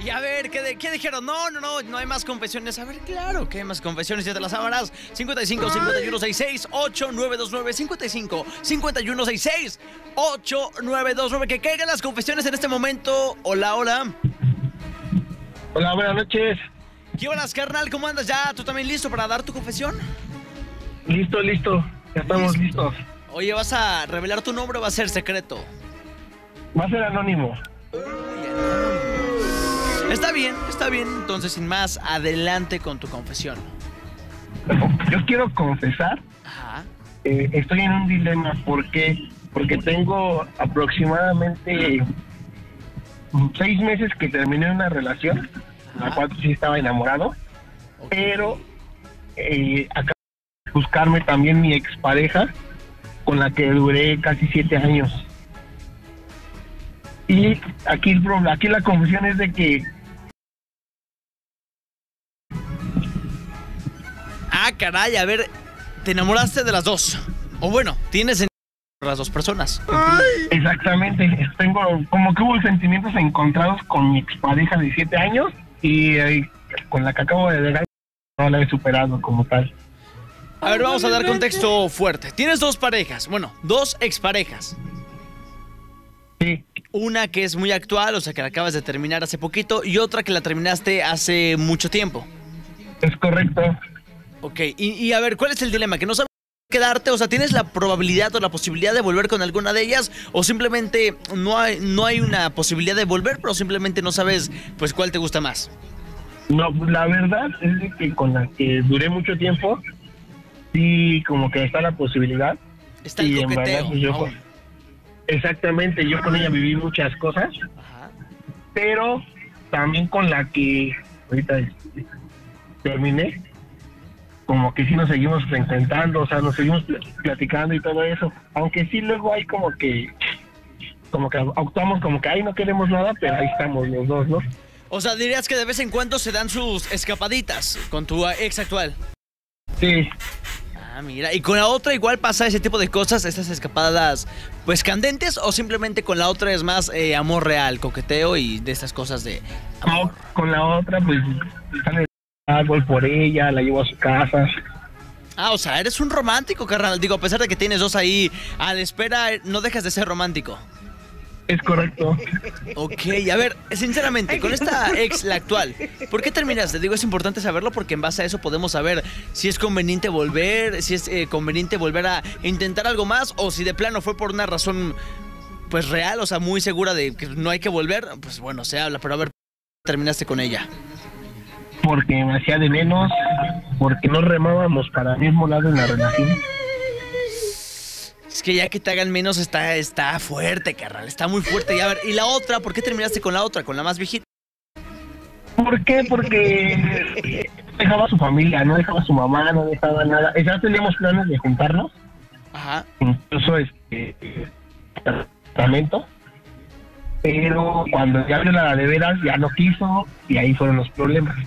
Y a ver, ¿qué dijeron? No hay más confesiones. A ver, claro que hay más confesiones, ya te las sabrás. 55 51 66 8929 55 51 66 8929. Que caigan las confesiones en este momento. Hola. Hola, buenas noches. ¿Qué horas, carnal? ¿Cómo andas ya? ¿Tú también listo para dar tu confesión? Listo. Ya estamos listos. Oye, ¿vas a revelar tu nombre o va a ser secreto? Va a ser anónimo. Está bien. Entonces, sin más, adelante con tu confesión. Yo quiero confesar. Ajá. Estoy en un dilema. ¿Por qué? Porque tengo aproximadamente 6 meses que terminé una relación, la cual sí estaba enamorado, Okay. pero acabo de buscarme también mi expareja, con la que duré casi 7 años. Y aquí la confesión es de que... Ah, caray, a ver, ¿te enamoraste de las dos? O bueno, tienes las dos personas. Exactamente, tengo como que hubo sentimientos encontrados con mi expareja de 7 años y con la que acabo de dejar no la he superado como tal. A ver, vamos a dar contexto fuerte. Tienes dos parejas, bueno, dos exparejas. Sí, Una que es muy actual, o sea, que la acabas de terminar hace poquito, y otra que la terminaste hace mucho tiempo. es correcto. Ok, y a ver, ¿cuál es el dilema? ¿Que no sabes quedarte? O sea, ¿tienes la probabilidad o la posibilidad de volver con alguna de ellas? ¿O simplemente no hay una posibilidad de volver, pero simplemente no sabes, pues, cuál te gusta más? No, la verdad es de que con la que duré mucho tiempo, sí, como que está la posibilidad. Está el Y en coqueteo. verdad, pues, yo exactamente, yo con ella viví muchas cosas, Ajá. pero también con la que ahorita terminé, como que sí nos seguimos intentando, o sea, nos seguimos platicando y todo eso, aunque sí luego hay como que actuamos como que ahí no queremos nada, pero ahí estamos los dos, ¿no? O sea, dirías que de vez en cuando se dan sus escapaditas con tu ex actual. Sí, Ah, mira, ¿y con la otra igual pasa ese tipo de cosas, estas escapadas, pues, candentes? ¿O simplemente con la otra es más amor real, coqueteo y de estas cosas de amor? no, con la otra pues sale algo por ella, la llevo a su casa. Ah, o sea, eres un romántico, carnal. Digo, a pesar de que tienes dos ahí a la espera, no dejas de ser romántico. Es correcto. Ok, a ver, sinceramente, con esta ex, la actual, ¿por qué terminaste? Digo, es importante saberlo porque en base a eso podemos saber si es conveniente volver, si es conveniente volver a intentar algo más o si de plano fue por una razón, pues, real, o sea, muy segura de que no hay que volver. Pues bueno, se habla, pero a ver, terminaste con ella. Porque me hacía de menos, porque no remábamos para el mismo lado en la relación. Es que ya que te hagan menos está fuerte, carnal, está muy fuerte. Y a ver, ¿y la otra? ¿Por qué terminaste con la otra, con la más viejita? ¿Por qué? Porque dejaba a su familia, no dejaba a su mamá, no dejaba nada. Ya teníamos planes de juntarnos, Ajá. incluso tratamiento, pero cuando ya vio la de veras ya no quiso y ahí fueron los problemas.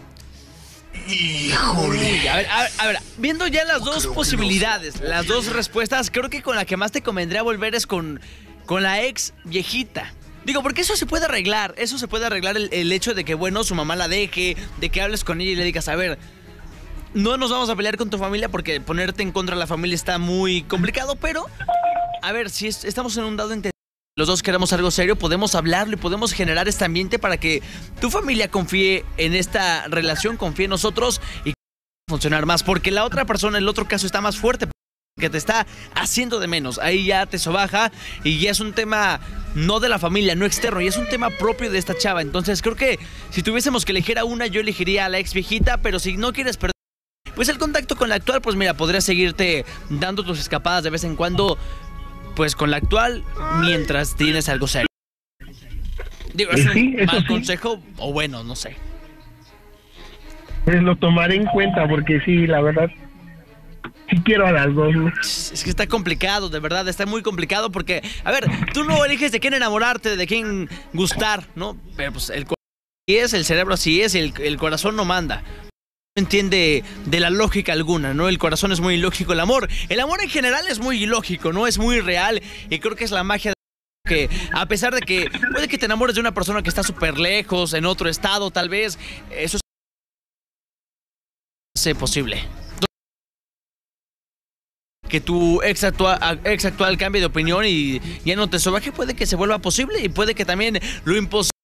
Híjole. A ver, viendo ya las dos posibilidades, las dos respuestas, creo que con la que más te convendría volver es con la ex viejita. Digo, porque eso se puede arreglar, el hecho de que, bueno, su mamá la deje, de que hables con ella y le digas, a ver, no nos vamos a pelear con tu familia porque ponerte en contra de la familia está muy complicado, pero, a ver, si estamos en un dado entendido, los dos queremos algo serio, podemos hablarlo y podemos generar este ambiente para que tu familia confíe en esta relación, confíe en nosotros y funcionar más. Porque la otra persona, el otro caso está más fuerte, que te está haciendo de menos. Ahí ya te sobaja y ya es un tema no de la familia, no externo, y es un tema propio de esta chava. Entonces creo que si tuviésemos que elegir a una, yo elegiría a la ex viejita, pero si no quieres perder pues el contacto con la actual, pues mira, podrías seguirte dando tus escapadas de vez en cuando, pues con la actual, mientras tienes algo serio. Digo, es Sí, un eso mal sí. consejo, o bueno, no sé. Pues lo tomaré en cuenta porque sí, la verdad, sí quiero a las dos, ¿no? Es que está complicado, de verdad, está muy complicado porque, a ver, tú no eliges de quién enamorarte, de quién gustar, ¿no? Pero pues el corazón así es, el cerebro así es, el corazón no manda. No entiende de la lógica alguna, ¿no? El corazón es muy ilógico, el amor en general es muy ilógico, ¿no? Es muy real y creo que es la magia de que a pesar de que puede que te enamores de una persona que está súper lejos, en otro estado tal vez, eso es posible. Que tu ex actual cambie de opinión y ya no te sobaje, puede que se vuelva posible y puede que también lo imposible